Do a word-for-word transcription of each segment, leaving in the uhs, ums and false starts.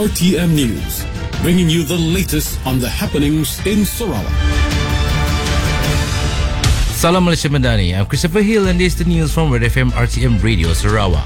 R T M News, bringing you the latest on the happenings in Sarawak. Salam Malaysia Madani, I'm Christopher Hill and this is the news from Red F M R T M Radio Sarawak.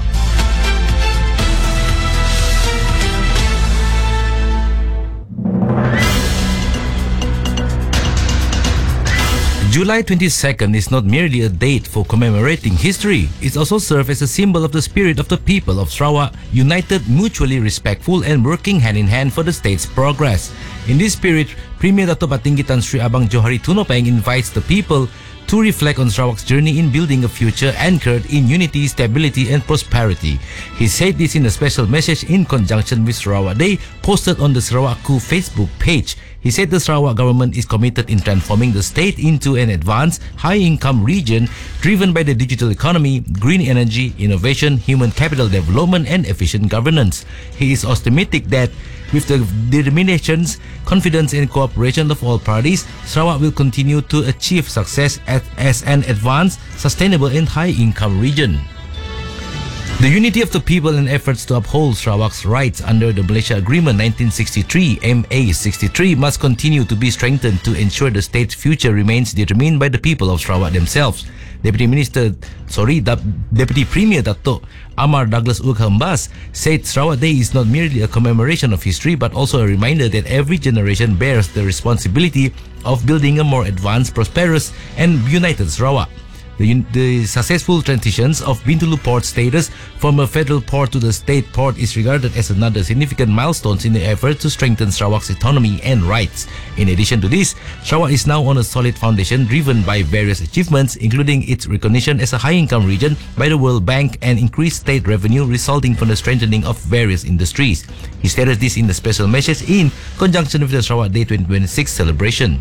July twenty-second is not merely a date for commemorating history, it also serves as a symbol of the spirit of the people of Sarawak, united, mutually respectful and working hand in hand for the state's progress. In this spirit, Premier Dato' Patinggi Tan Sri Abang Johari Tunopeng invites the people to reflect on Sarawak's journey in building a future anchored in unity, stability and prosperity. He said this in a special message in conjunction with Sarawak Day posted on the Sarawakku Facebook page. He said the Sarawak government is committed in transforming the state into an advanced, high-income region driven by the digital economy, green energy, innovation, human capital development and efficient governance. He is optimistic that with the determinations, confidence and cooperation of all parties, Sarawak will continue to achieve success as, as an advanced, sustainable and high-income region. The unity of the people and efforts to uphold Sarawak's rights under the Malaysia Agreement nineteen sixty-three M A sixty-three must continue to be strengthened to ensure the state's future remains determined by the people of Sarawak themselves. Deputy Minister, sorry, Deputy Premier Dato' Amar Douglas Urkhambas said Sarawak Day is not merely a commemoration of history but also a reminder that every generation bears the responsibility of building a more advanced, prosperous and united Sarawak. The, the successful transitions of Bintulu Port status from a federal port to the state port is regarded as another significant milestone in the effort to strengthen Sarawak's autonomy and rights. In addition to this, Sarawak is now on a solid foundation driven by various achievements, including its recognition as a high-income region by the World Bank and increased state revenue resulting from the strengthening of various industries. He stated this in a special message in conjunction with the Sarawak Day twenty twenty-six celebration.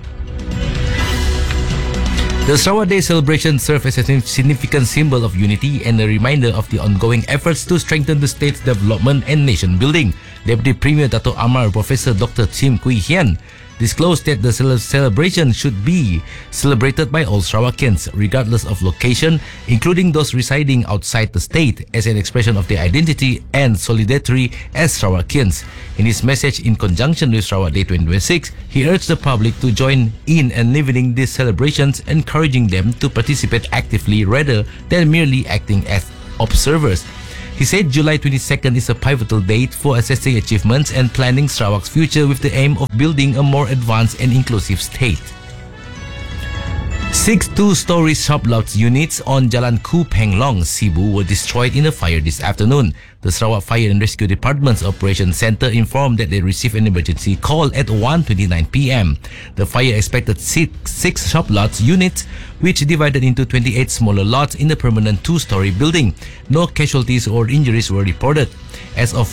The Sarawak Day celebration serves as a significant symbol of unity and a reminder of the ongoing efforts to strengthen the state's development and nation building. Deputy Premier Dato' Amar Professor Doctor Tim Kui Hian disclosed that the celebration should be celebrated by all Sarawakians, regardless of location, including those residing outside the state, as an expression of their identity and solidarity as Sarawakians. In his message in conjunction with Sarawak Day twenty twenty-six, he urged the public to join in enlivening these celebrations, encouraging them to participate actively rather than merely acting as observers. He said July twenty-second is a pivotal date for assessing achievements and planning Sarawak's future with the aim of building a more advanced and inclusive state. Six two-story shop lots units on Jalan Ku Penglong, Sibu were destroyed in a fire this afternoon. The Sarawak Fire and Rescue Department's Operations Centre informed that they received an emergency call at one twenty-nine p m The fire affected six, six shop lots units, which divided into twenty-eight smaller lots in a permanent two-story building. No casualties or injuries were reported. As of